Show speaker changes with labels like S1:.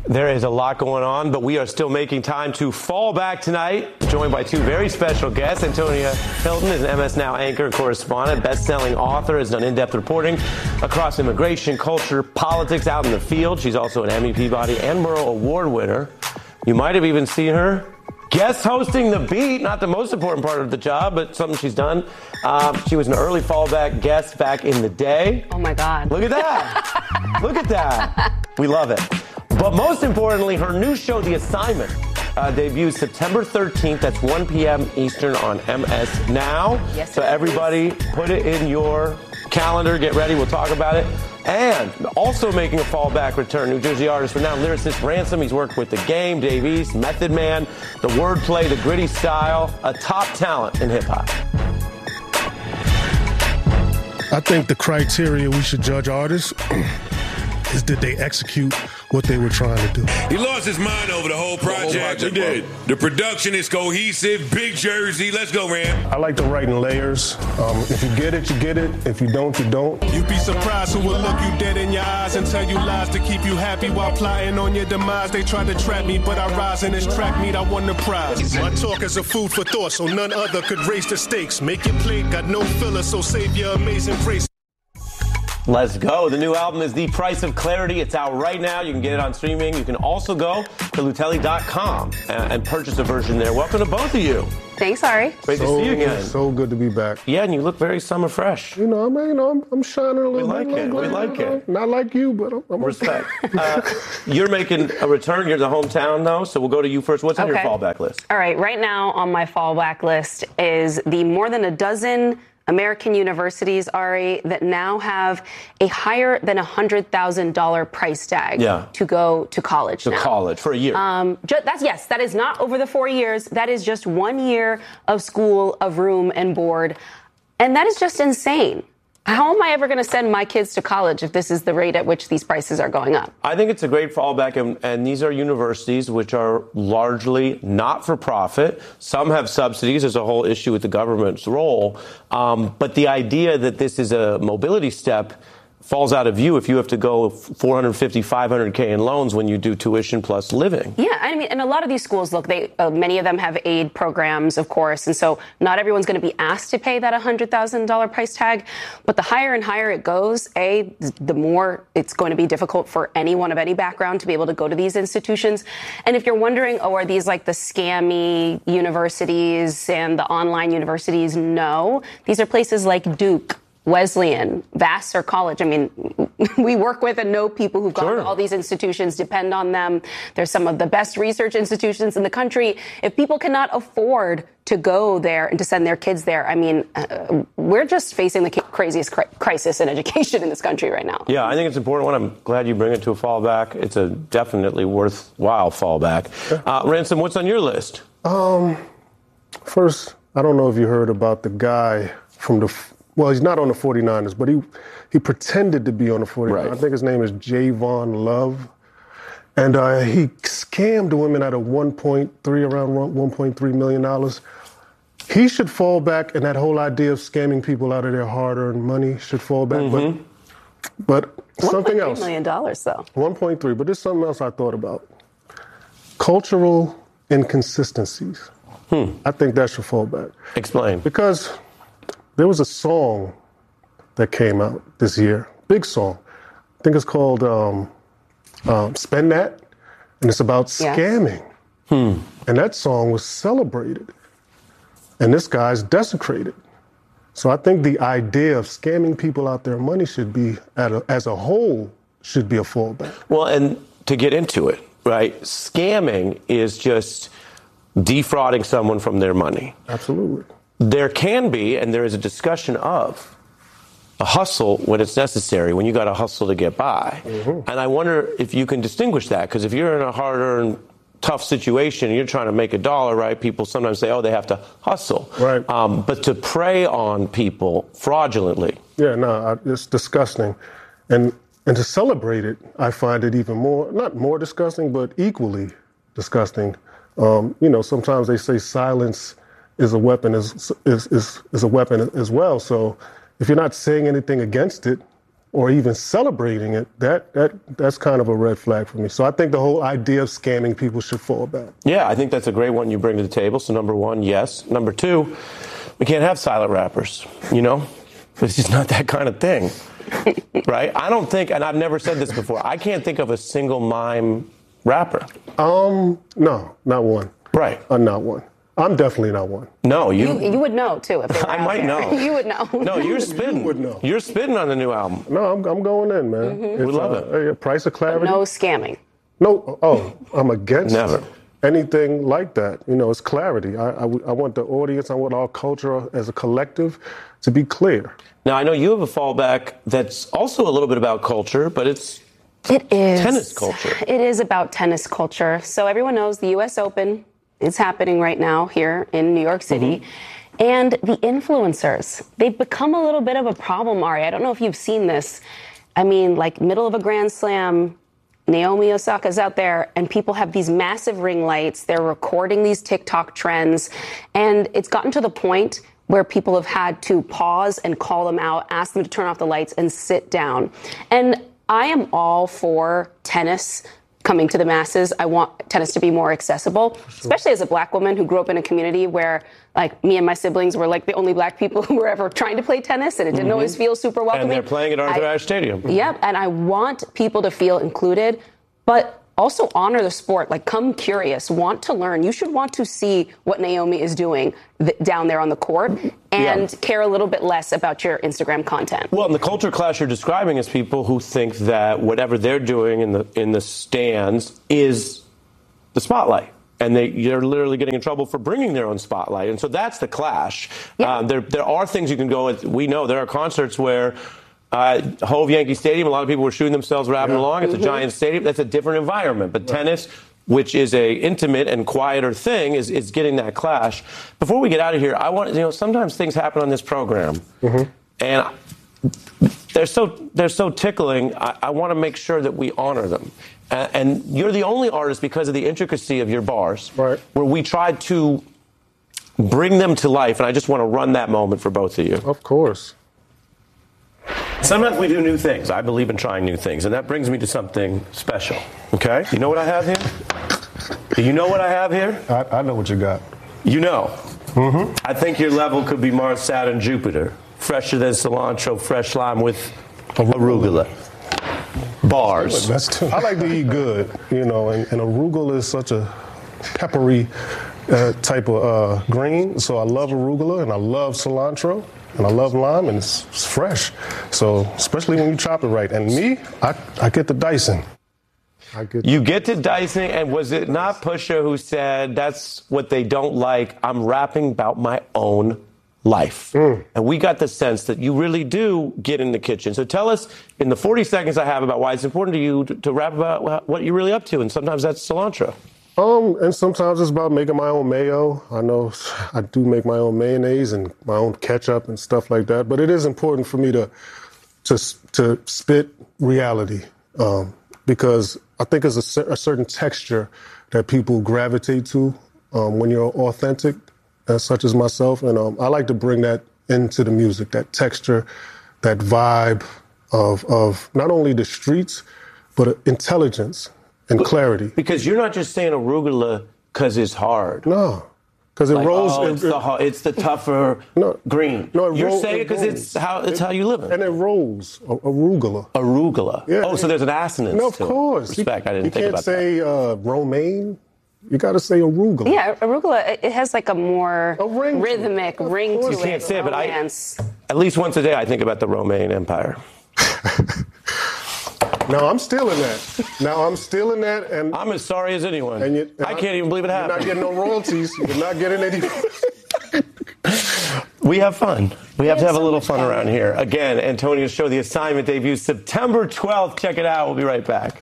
S1: There is a lot going on, but we are still making time to fall back tonight. Joined by two very special guests. Antonia Hilton is an MS Now anchor and correspondent, best-selling author, has done in-depth reporting across immigration, culture, politics out in the field. She's also an Emmy, Peabody, and Murrow Award winner. You might have even seen her guest hosting The Beat, not the most important part of the job, but something she's done. She was an early fallback guest back in the day.
S2: Oh, my God.
S1: Look at that. Look at that. We love it. But most importantly, her new show, The Assignment, debuts September 13th. That's 1 p.m. Eastern on MS Now.
S2: Yes,
S1: so everybody put it in your calendar. Get ready. We'll talk about it. And also making a fallback return, New Jersey artist, renowned lyricist Ransom. He's worked with The Game, Dave East, Method Man, the wordplay, the gritty style, a top talent in hip-hop.
S3: I think the criteria we should judge artists is did they execute what they were trying to do.
S4: He lost his mind over the whole project. He did. The production is cohesive. Big Jersey. Let's go, Ram.
S3: I like to write in layers. If you get it, you get it. If you don't, you don't.
S5: You'd be surprised who will look you dead in your eyes and tell you lies to keep you happy while plotting on your demise. They tried to trap me, but I rise in this track meet. I won the prize. My talk is a food for thought, so none other could raise the stakes. Make your plate, got no filler, so save your amazing grace.
S1: Let's go. The new album is The Price of Clarity. It's out right now. You can get it on streaming. You can also go to Lutelli.com and purchase a version there. Welcome to both of you.
S2: Thanks, Ari.
S1: Great to see you again.
S3: So good to be back.
S1: Yeah, and you look very summer fresh.
S3: I'm shining a little bit.
S1: We like it.
S3: Not like you, but I'm
S1: respect. You're making a return. You're the hometown, though, so we'll go to you first. What's on your fallback list?
S2: All right. Right now on my fallback list is the more than a dozen American universities, Ari, that now have a higher than $100,000 price tag to go to college now.
S1: College for a year.
S2: That is not over the 4 years. That is just 1 year of school, of room and board. And that is just insane. How am I ever going to send my kids to college if this is the rate at which these prices are going up?
S1: I think it's a great fallback, and these are universities which are largely not-for-profit. Some have subsidies. There's a whole issue with the government's role. But the idea that this is a mobility step falls out of view if you have to go 450, 500K in loans when you do tuition plus living.
S2: Yeah, I mean, and a lot of these schools, look, many of them have aid programs, of course, and so not everyone's going to be asked to pay that $100,000 price tag. But the higher and higher it goes, the more it's going to be difficult for anyone of any background to be able to go to these institutions. And if you're wondering, are these like the scammy universities and the online universities? No, these are places like Duke, Wesleyan, Vassar College. I mean, we work with and know people who've gone to all these institutions, depend on them. They're some of the best research institutions in the country. If people cannot afford to go there and to send their kids there, I mean, we're just facing the craziest crisis in education in this country right now.
S1: Yeah, I think it's an important one. I'm glad you bring it to a fallback. It's a definitely worthwhile fallback. Ransom, what's on your list?
S3: First, I don't know if you heard about the guy from well, he's not on the 49ers, but he pretended to be on the 49ers. Right. I think his name is Javon Love. And he scammed women out of around $1.3 million. He should fall back, and that whole idea of scamming people out of their hard-earned money should fall back. Mm-hmm. But something else.
S2: $1.3 million, though.
S3: 1.3, but there's something else I thought about. Cultural inconsistencies. I think that should fall back.
S1: Explain.
S3: Because there was a song that came out this year, big song. I think it's called Spend That, and it's about scamming. And that song was celebrated, and this guy's desecrated. So I think the idea of scamming people out their money should be, as a whole, should be a fallback.
S1: Well, and to get into it, right, scamming is just defrauding someone from their money.
S3: Absolutely.
S1: There can be, and there is a discussion of, a hustle when it's necessary, when you got to hustle to get by. Mm-hmm. And I wonder if you can distinguish that, because if you're in a hard-earned, tough situation and you're trying to make a dollar, right, people sometimes say, they have to hustle.
S3: Right.
S1: But to prey on people fraudulently.
S3: Yeah, no, it's disgusting. And to celebrate it, I find it even more, not more disgusting, but equally disgusting. Sometimes they say silence is a weapon is a weapon as well. So if you're not saying anything against it, or even celebrating it, that's kind of a red flag for me. So I think the whole idea of scamming people should fall back.
S1: Yeah, I think that's a great one you bring to the table. So number one, yes. Number two, we can't have silent rappers, you know? It's just not that kind of thing, right? I don't think, and I've never said this before, I can't think of a single mime rapper.
S3: No, not one.
S1: Right.
S3: Not one. I'm definitely not one.
S2: No, you would know too if they were
S1: I might know.
S2: You would know.
S1: No, you're spitting.
S3: You would know.
S1: You're spitting on the new album.
S3: No, I'm going in, man.
S2: Mm-hmm.
S1: We love it.
S3: Price of clarity.
S2: But no scamming.
S3: No. Oh, I'm against
S1: Never.
S3: anything like that. You know, it's clarity. I want the audience, I want our culture as a collective to be clear.
S1: Now, I know you have a fallback that's also a little bit about culture, but
S2: It is
S1: tennis culture.
S2: It is about tennis culture. So everyone knows the U.S. Open is happening right now here in New York City. Mm-hmm. And the influencers, they've become a little bit of a problem, Ari. I don't know if you've seen this. I mean, like middle of a Grand Slam, Naomi Osaka's out there, and people have these massive ring lights. They're recording these TikTok trends. And it's gotten to the point where people have had to pause and call them out, ask them to turn off the lights and sit down. And I am all for tennis coming to the masses. I want tennis to be more accessible, especially as a black woman who grew up in a community where, like, me and my siblings were like the only black people who were ever trying to play tennis, and it didn't always feel super welcoming.
S1: And they're playing at Arthur Ashe Stadium.
S2: Yep, and I want people to feel included, but also honor the sport. Like, come curious, want to learn. You should want to see what Naomi is doing down there on the court and care a little bit less about your Instagram content.
S1: Well, and the culture clash you're describing is people who think that whatever they're doing in the stands is the spotlight. And you're literally getting in trouble for bringing their own spotlight. And so that's the clash.
S2: Yeah.
S1: There are things you can go with. We know there are concerts where Hove Yankee Stadium, a lot of people were shooting themselves rapping along. It's a giant stadium. That's a different environment. But tennis, which is a intimate and quieter thing, is getting that clash. Before we get out of here, I want sometimes things happen on this program, and they're so tickling. I want to make sure that we honor them. And you're the only artist, because of the intricacy of your bars,
S3: right,
S1: where we tried to bring them to life. And I just want to run that moment for both of you.
S3: Of course.
S1: Sometimes we do new things. I believe in trying new things. And that brings me to something special. Okay? You know what I have here? Do you know what I have here?
S3: I know what you got.
S1: You know. Mm-hmm. I think your level could be Mars, Saturn, Jupiter. Fresher than cilantro, fresh lime with arugula. Bars.
S3: I like to eat good, and arugula is such a peppery type of green. So I love arugula, and I love cilantro. And I love lime, and it's fresh. So, especially when you chop it right. And me, I get the dicing.
S1: You get to dicing, and was it not Pusha who said, that's what they don't like, I'm rapping about my own life? And we got the sense that you really do get in the kitchen. So tell us, in the 40 seconds I have, about why it's important to you to rap about what you're really up to, and sometimes that's cilantro.
S3: And sometimes it's about making my own mayo. I know I do make my own mayonnaise and my own ketchup and stuff like that. But it is important for me to spit reality, because I think there's a certain texture that people gravitate to when you're authentic, such as myself. And I like to bring that into the music, that texture, that vibe of not only the streets, but intelligence and clarity.
S1: Because you're not just saying arugula because it's hard.
S3: No, because it rolls.
S1: It's the tougher green.
S3: No,
S1: you're saying it because it's how you live it.
S3: And it rolls. Arugula.
S1: Arugula.
S3: Yeah,
S1: so there's an assonance.
S3: No, of course.
S1: Respect. I didn't think about that.
S3: You can't say romaine. You got to say arugula.
S2: Yeah, arugula, it has like a more rhythmic ring to it.
S1: You can't say it, but at least once a day I think about the Romaine Empire.
S3: No, I'm still in that. And
S1: I'm as sorry as anyone. I can't even believe it happened.
S3: You're not getting no royalties. You're not getting any.
S1: We have fun. We have to have a little fun around here. Again, Antonio's show, The Assignment, debuts September 12th. Check it out. We'll be right back.